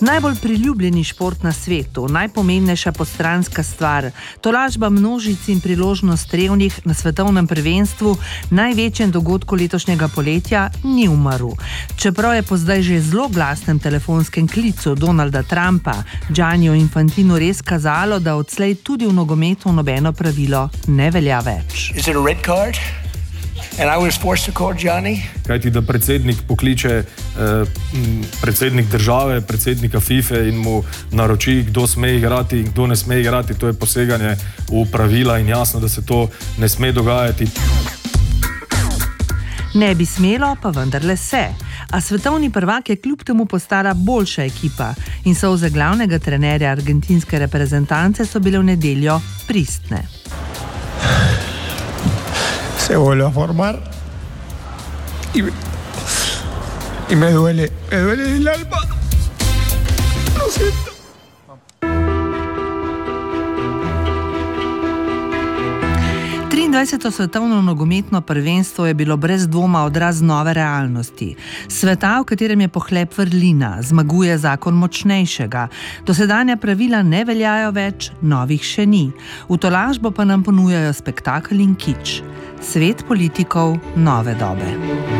Najbolj priljubljeni šport na svetu, najpomembnejša postranska stvar, tolažba množic in priložnost revnih na svetovnem prvenstvu, največjem dogodku letošnjega poletja, ni umrl. Čeprav je po zdaj že zelo glasnem telefonskem klicu Donalda Trumpa Gianniu Infantinu res kazalo, da odslej tudi v nogometu nobeno pravilo ne velja več. Is it a red card? And I was forced to call Gianni. Kajti, da predsednik pokliče predsednik države, predsednika FIFA in mu naroči, kdo sme igrati in kdo ne sme igrati, to je poseganje v pravila in jasno, da se to ne sme dogajati. Ne bi smelo, pa vendarle se. A svetovni prvak je kljub temu postala boljša ekipa in solze glavnega trenerja argentinske reprezentance so bile v nedeljo pristne. Se vuelve a formar y me duele el alma. Lo siento. Svetovno nogometno prvenstvo je bilo brez dvoma odraz nove realnosti. Sveta, v katerem je pohlep vrlina, zmaguje zakon močnejšega. Dosedanja pravila ne veljajo več, novih še ni. V tolažbo pa nam ponujajo spektakel in kič. Svet politikov nove dobe.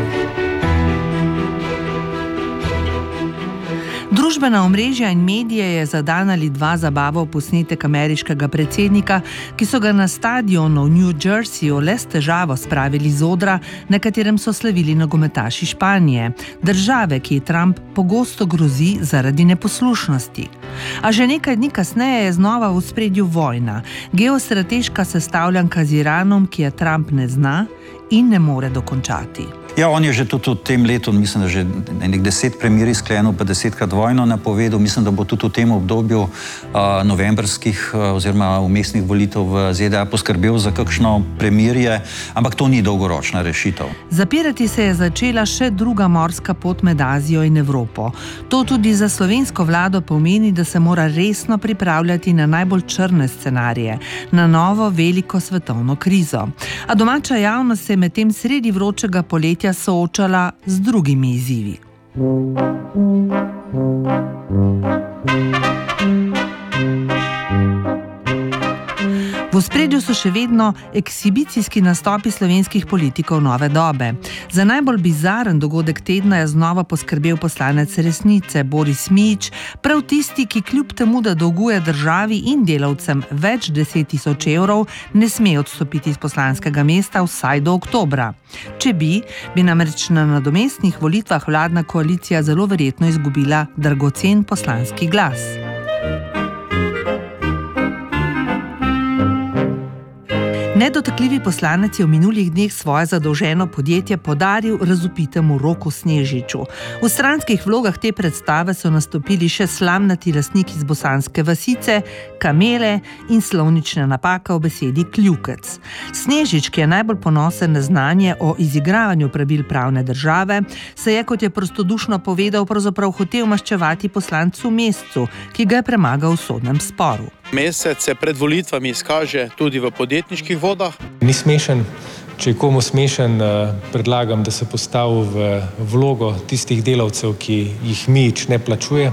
Družbena omrežja in medije je za dan ali dva zabaval posnetek ameriškega predsednika, ki so ga na stadionu v New Jerseyju le s težavo spravili z odra, na katerem so slavili nogometaši Španije, države, ki ji Trump pogosto grozi zaradi neposlušnosti. A že nekaj dni kasneje je znova v ospredju vojna, geostrateška sestavljanka z Iranom, ki je Trump ne zna in ne more dokončati. Ja, on je že tudi v tem letu, mislim, da že nekaj 10 premirij sklenil, pa 10krat vojno napovedal. Mislim, da bo tudi v tem obdobju novembrskih oziroma vmesnih volitev v ZDA poskrbel za kakšno premirje, ampak to ni dolgoročna rešitev. Zapirati se je začela še druga morska pot med Azijo in Evropo. To tudi za slovensko vlado pomeni, da se mora resno pripravljati na najbolj črne scenarije, na novo veliko svetovno krizo. A domača javnost se je medtem sredi vročega poletja soočala z drugimi izzivi. V ospredju so še vedno ekshibicijski nastopi slovenskih politikov nove dobe. Za najbolj bizaren dogodek tedna je znova poskrbel poslanec Resnice Boris Mijić, prav tisti, ki kljub temu, da dolguje državi in delavcem več 10.000 evrov, ne sme odstopiti iz poslanskega mesta vsaj do oktobra. Če bi namreč na nadomestnih volitvah vladna koalicija zelo verjetno izgubila dragocen poslanski glas. Nedotakljivi poslanec je v minulih dneh svoje zadolženo podjetje podaril razvpitemu Roku Snežiču. V stranskih vlogah te predstave so nastopili še slamnati lastniki iz bosanske vasice, kamele in slovnična napaka v besedi kljukec. Snežič, ki je najbolj ponosen na znanje o izigravanju pravil pravne države, se je, kot je prostodušno povedal, pravzaprav hotel maščevati poslancu Mescu, ki ga je premagal v sodnem sporu. Mesec se pred volitvami izkaže tudi v podjetniških vodah. Ni smešen. Če je komu smešen, predlagam, da se postavi v vlogo tistih delavcev, ki jih Mijić ne plačuje.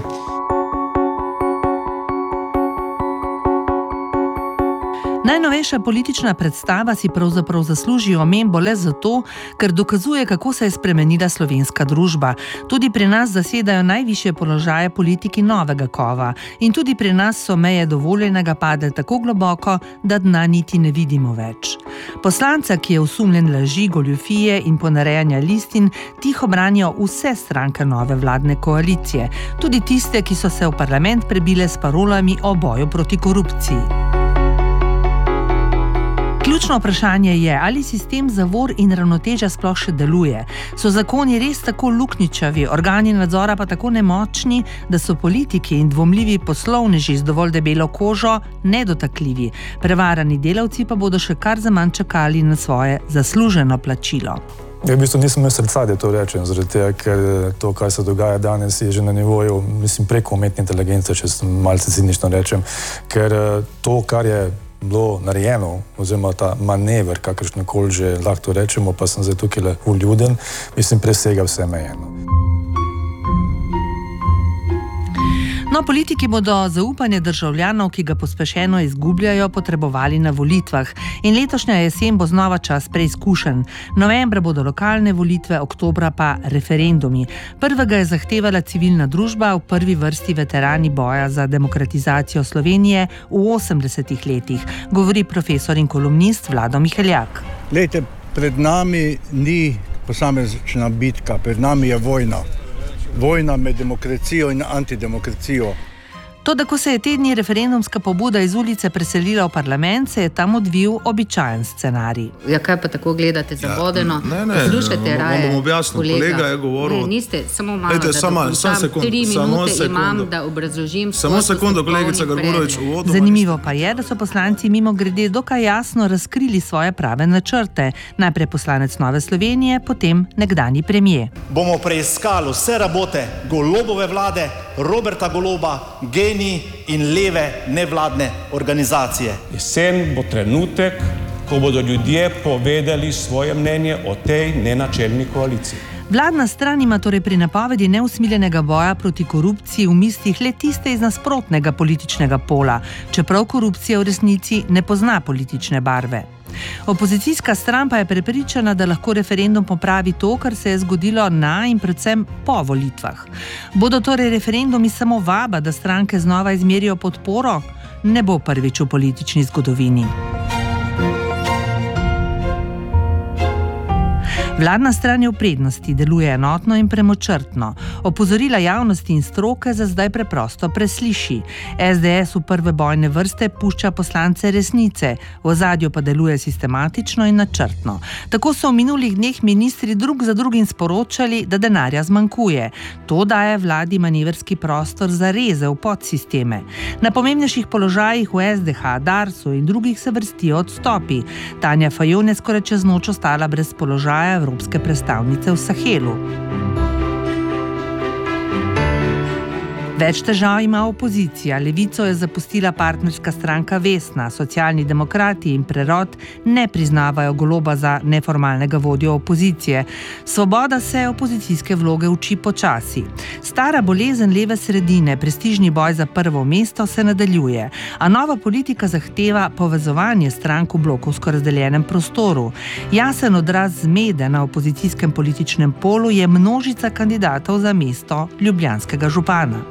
Najnovejša politična predstava si pravzaprav zasluži omembo le zato, ker dokazuje, kako se je spremenila slovenska družba. Tudi pri nas zasedajo najvišje položaje politiki novega kova in tudi pri nas so meje dovoljenega padle tako globoko, da dna niti ne vidimo več. Poslanca, ki je osumljen laži, goljufije in ponarejanja listin, tiho branijo vse stranke nove vladne koalicije, tudi tiste, ki so se v parlament prebile s parolami o boju proti korupciji. Ključno vprašanje je, ali sistem zavor in ravnotežja sploh še deluje. So zakoni res tako luknjičavi, organi nadzora pa tako nemočni, da so politiki in dvomljivi poslovneži z dovolj debelo kožo nedotakljivi. Prevarani delavci pa bodo še kar zaman čakali na svoje zasluženo plačilo. Ja, v bistvu nisem imel srca, da to rečem, zaradi tega, ker to, kar se dogaja danes, je že na nivoju, preko umetne inteligence, če malce cinično rečem, ker to, kar je bilo narejeno, oziroma ta manever, kakršnokoli že lahko rečemo, pa sem zdaj tukaj uljuden, presega vse meje. No, politiki bodo zaupanje državljanov, ki ga pospešeno izgubljajo, potrebovali na volitvah. In letošnja jesen bo znova čas preizkušenj. Novembra bodo lokalne volitve, oktobra pa referendumi. Prvega je zahtevala civilna družba, v prvi vrsti veterani boja za demokratizacijo Slovenije v 80-ih letih, govori profesor in kolumnist Vlado Miheljak. Glejte, pred nami ni posamezna bitka, pred nami je vojna. Vojna med demokracijo in antidemokracijo. Toda, ko se je te dni referendumska pobuda iz ulice preselila v parlament, se je tam odvil običajen scenarij. Ja, kaj pa tako gledate zabodeno? Poslušajte raje. Vam bom objasnil, kolega je govoril. Ne, niste, samo malo, da dokončam. 3 minute imam, da obrazložim. Samo sekundo, kolegica Grgurevič, uvodoma. Zanimivo pa je, da so poslanci mimogrede dokaj jasno razkrili svoje prave načrte. Najprej poslanec Nove Slovenije, potem nekdanji premier. Bomo preiskali vse rabote Golobove vlade, Roberta Goloba, GEN-I in leve nevladne organizacije. Jesen bo trenutek, ko bodo ljudje povedali svoje mnenje o tej nenačelni koaliciji. Vladna stran ima torej pri napovedi neusmiljenega boja proti korupciji v mislih le tiste iz nasprotnega političnega pola, čeprav korupcija v resnici ne pozna politične barve. Opozicijska stran pa je prepričana, da lahko referendum popravi to, kar se je zgodilo na in predvsem po volitvah. Bodo torej referendumi samo vaba, da stranke znova izmerijo podporo? Ne bo prvič v politični zgodovini. Vladna stran je v prednosti, deluje enotno in premočrtno. Opozorila javnosti in stroke za zdaj preprosto presliši. SDS v prve bojne vrste pušča poslance resnice, v ozadju pa deluje sistematično in načrtno. Tako so v minulih dneh ministri drug za drugim sporočali, da denarja zmanjkuje. To daje vladi manevrski prostor za reze v podsisteme. Na pomembnejših položajih v SDH, Darsu in drugih se vrstijo odstopi. Tanja Fajon je skoraj čez noč ostala brez položaja evropske predstavnice v Sahelu. Več težav ima opozicija. Levico je zapustila partnerska stranka Vesna, socialni demokrati in Prerod ne priznavajo Goloba za neformalnega vodjo opozicije. Svoboda se opozicijske vloge uči počasi. Stara bolezen leve sredine, prestižni boj za prvo mesto se nadaljuje, a nova politika zahteva povezovanje strank v blokovsko razdeljenem prostoru. Jasen odraz zmede na opozicijskem političnem polu je množica kandidatov za mesto ljubljanskega župana.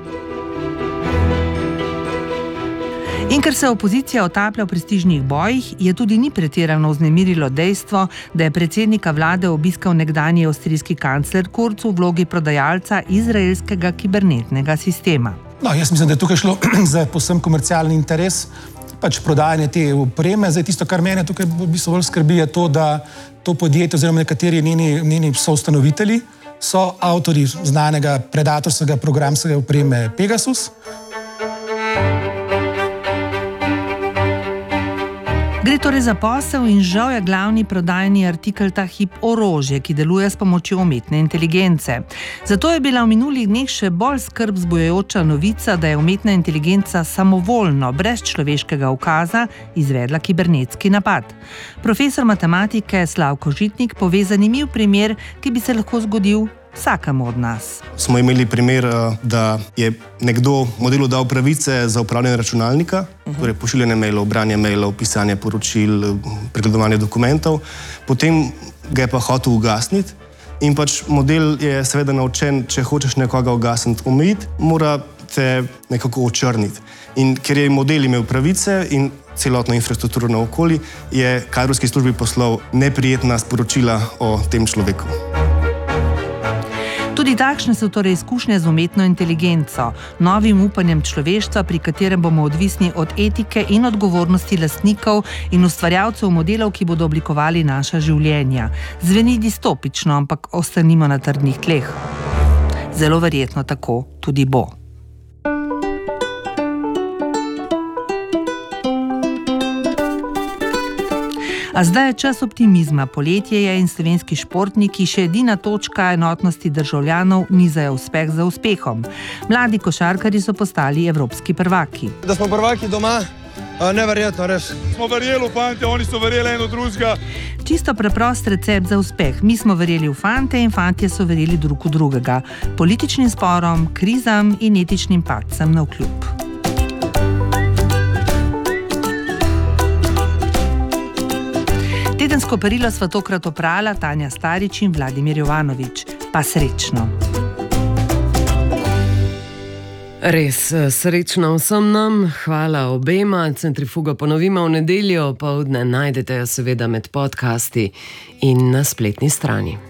In ker se opozicija otaplja v prestižnih bojih, je tudi ni pretirano vznemirilo dejstvo, da je predsednika vlade obiskal nekdanji avstrijski kancler Kurz v vlogi prodajalca izraelskega kibernetnega sistema. No, jaz mislim, da je tukaj šlo za povsem komercialni interes, pač prodajanje te opreme. Zdaj, tisto, kar mene tukaj v bistvu bolj skrbi, je to, da to podjetje oziroma nekateri njeni soustanovitelji so avtorji znanega predatorskega programskega opreme Pegasus. Gre torej za posel in žal je glavni prodajni artikel ta hip orožje, ki deluje s pomočjo umetne inteligence. Zato je bila v minulih dneh še bolj skrb vzbujajoča novica, da je umetna inteligenca samovoljno, brez človeškega ukaza, izvedla kibernetski napad. Profesor matematike Slavko Žitnik pove zanimiv primer, ki bi se lahko zgodil vsakemu od nas. Smo imeli primer, da je nekdo modelu dal pravice za upravljanje računalnika, torej pošiljanje mailov, branje mailov, pisanje poročil, pregledovanje dokumentov, potem ga je pa hotel ugasniti in pač model je seveda naučen, če hočeš nekoga ugasniti, omejiti, mora te nekako očrniti. In ker je model imel pravice in celotno infrastrukturo naokoli, je kadrovski službi poslal neprijetna sporočila o tem človeku. Tudi takšne so torej izkušnje z umetno inteligenco, novim upanjem človeštva, pri katerem bomo odvisni od etike in odgovornosti lastnikov in ustvarjalcev modelov, ki bodo oblikovali naša življenja. Zveni distopično, ampak ostanimo na trdnih tleh. Zelo verjetno tako tudi bo. A zdaj je čas optimizma. Poletje je in slovenski športniki še edina točka enotnosti državljanov nizajo uspeh za uspehom. Mladi košarkarji so postali evropski prvaki. Da smo prvaki doma, Neverjetno, res. Smo verjeli v fante, oni so verjeli eno drugega. Čisto preprost recept za uspeh. Mi smo verjeli v fante in fantje so verjeli drug v drugega. Političnim sporom, krizam in etičnim padcem navkljub. Tedensko perilo sva tokrat oprala Tanja Starič in Vladimir Jovanovič. Pa srečno. Res srečno vsem nam, hvala obema. Centrifugo ponovimo v nedeljo, popoldne najdete jo seveda med podcasti in na spletni strani.